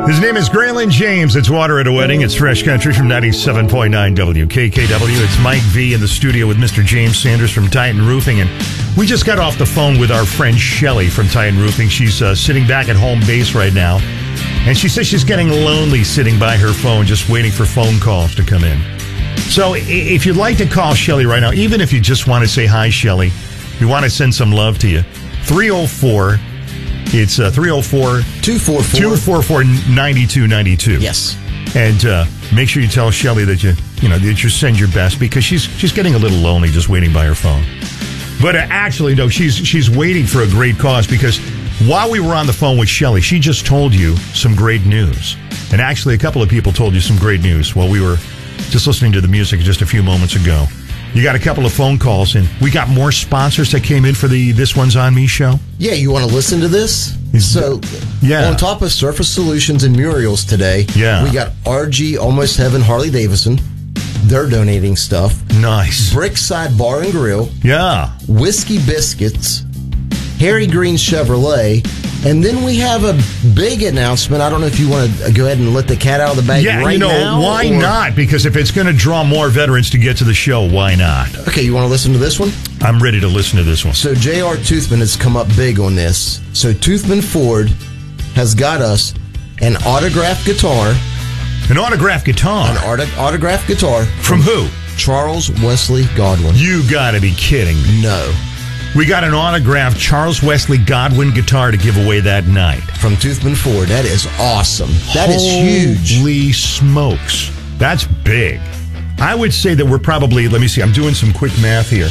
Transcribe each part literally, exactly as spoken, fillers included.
His name is Graylin James. It's Water at a Wedding. It's Fresh Country from ninety-seven point nine W K K W. It's Mike V in the studio with Mister James Sanders from Titan Roofing. And we just got off the phone with our friend Shelly from Titan Roofing. She's uh, sitting back at home base right now. And she says she's getting lonely sitting by her phone, just waiting for phone calls to come in. So if you'd like to call Shelly right now, even if you just want to say hi, Shelly, we want to send some love to you, three oh four It's uh, three oh four, two four four, two four four, nine two nine two. Yes. And uh, make sure you tell Shelly that you, you know, that you send your best, because she's she's getting a little lonely just waiting by her phone. But uh, actually, no, she's she's waiting for a great cause, because while we were on the phone with Shelly, she just told you some great news. And actually, a couple of people told you some great news while we were just listening to the music just a few moments ago. You got a couple of phone calls, and we got more sponsors that came in for the This One's On Me show. Yeah, you want to listen to this? So, yeah. On top of Surface Solutions and Muriel's today, yeah. we got R G Almost Heaven Harley Davidson. They're donating stuff. Nice. Brickside Bar and Grill. Yeah. Whiskey Biscuits. Harry Green Chevrolet. And then we have a big announcement. I don't know if you want to go ahead and let the cat out of the bag yeah, right you know, now. why or... not? Because if it's going to draw more veterans to get to the show, why not? Okay, you want to listen to this one? I'm ready to listen to this one. So J R. Toothman has come up big on this. So Toothman Ford has got us an autographed guitar. An autographed guitar? An auto- autographed guitar. From, from who? Charles Wesley Godwin. You got to be kidding me. No. We got an autographed Charles Wesley Godwin guitar to give away that night. From Toothman Ford. That is awesome. That Holy is huge. Holy smokes. That's big. I would say that we're probably, let me see, I'm doing some quick math here.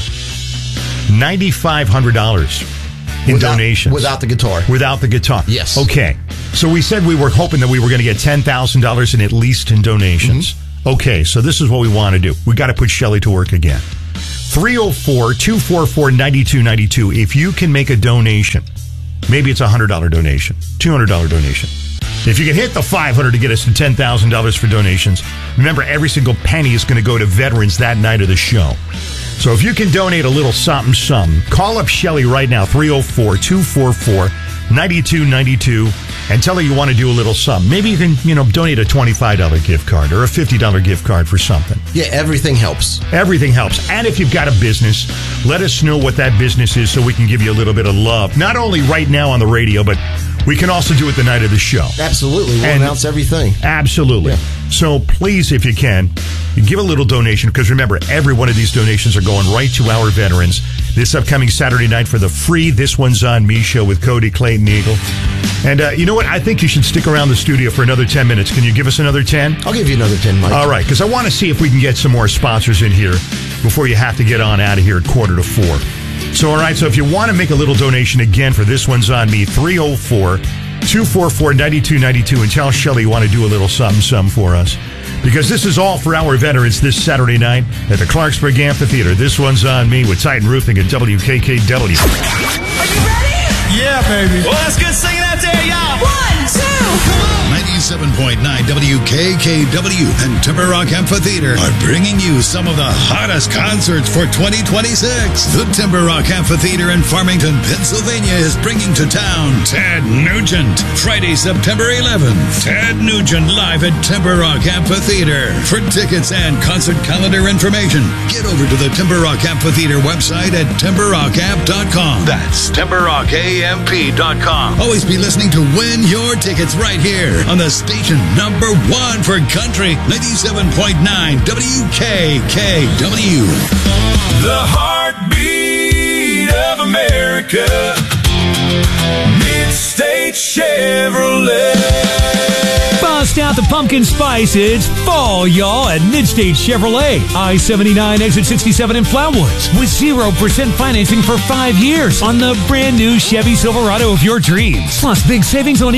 nine thousand five hundred dollars in without, donations. Without the guitar. Without the guitar. Yes. Okay. So we said we were hoping that we were going to get ten thousand dollars in at least in donations. Mm-hmm. Okay, so this is what we want to do. We got to put Shelly to work again. three oh four, two four four, nine two nine two. If you can make a donation, maybe it's a one hundred dollars donation, two hundred dollars donation. If you can hit the five hundred dollars to get us to ten thousand dollars for donations, remember, every single penny is going to go to veterans that night of the show. So if you can donate a little something, something, call up Shelly right now, three oh four, two four four, nine two nine two, and tell her you want to do a little something. Maybe you can, you know, donate a twenty-five dollars gift card or a fifty dollars gift card for something. Yeah, everything helps. Everything helps. And if you've got a business, let us know what that business is so we can give you a little bit of love. Not only right now on the radio, but we can also do it the night of the show. Absolutely. We'll and announce everything. Absolutely. Yeah. So please, if you can, give a little donation, because remember, every one of these donations are going right to our veterans this upcoming Saturday night for the free This One's On Me show with Cody Clayton Eagle. And uh, you know what? I think you should stick around the studio for another ten minutes. Can you give us another ten? I'll give you another ten, Mike. All right, because I want to see if we can get some more sponsors in here before you have to get on out of here at quarter to four. So, all right, so if you want to make a little donation again for This One's On Me, three oh four, two four four, nine two nine two, and tell Shelly you want to do a little something, something for us. Because this is all for our veterans this Saturday night at the Clarksburg Amphitheater. This One's On Me with Titan Roofing and W K K W. Are you ready? Yeah, baby. Well, that's good singing out there, y'all. One, two, come on. ninety-seven point nine W K K W and Timber Rock Amphitheater are bringing you some of the hottest concerts for twenty twenty-six. The Timber Rock Amphitheater in Farmington, Pennsylvania is bringing to town Ted Nugent. Friday, September eleventh. Ted Nugent live at Timber Rock Amphitheater. For tickets and concert calendar information, get over to the Timber Rock Amphitheater website at timber rock amp dot com. That's timber rock amp dot com. Always be listening to win your tickets right here on the station number one for country, ninety-seven point nine W K K W. The heartbeat of America, Mid-State Chevrolet. Bust out the pumpkin spice. It's fall, y'all, at Mid-State Chevrolet. I seventy-nine, exit sixty-seven in Flatwoods. With zero percent financing for five years on the brand new Chevy Silverado of your dreams. Plus big savings on